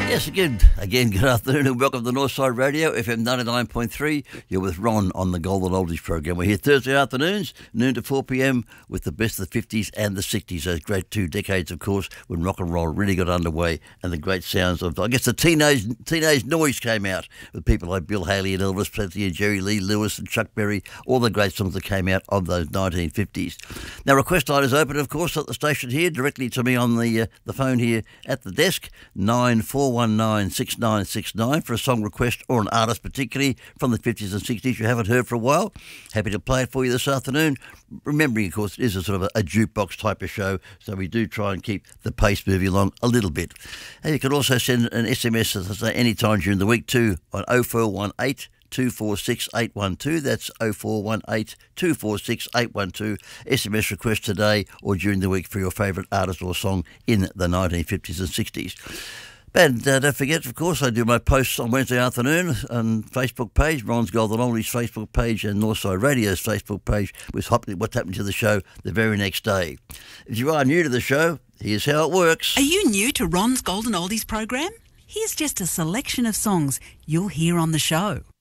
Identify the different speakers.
Speaker 1: Yes, again, good afternoon and welcome to Northside Radio, FM 99.3. You're with Ron on the Golden Oldies program. We're here Thursday afternoons, noon to 4 p.m, with the best of the 50s and the 60s. Those great 2 decades, of course, when rock and roll really got underway and the great sounds of, I guess, the teenage noise came out with people like Bill Haley and Elvis Presley and Jerry Lee Lewis and Chuck Berry, all the great songs that came out of those 1950s. Now, request line is open, of course, at the station here, directly to me on the phone here at the desk, 94196969 for a song request or an artist particularly from the 50s and 60s you haven't heard for a while. Happy to play it for you this afternoon. Remembering, of course, it is a sort of a jukebox type of show, so we do try and keep the pace moving along a little bit. And you can also send an SMS, as I say, any time during the week too on 0418 246 812. That's 0418 246 812. SMS request today or during the week for your favourite artist or song in the 1950s and 60s. And don't forget, of course, I do my posts on Wednesday afternoon on Facebook page, Ron's Golden Oldies Facebook page and Northside Radio's Facebook page with what's happened to the show the very next day. If you are new to the show, here's how it works.
Speaker 2: Are you new to Ron's Golden Oldies program? Here's just a selection of songs you'll hear on the show.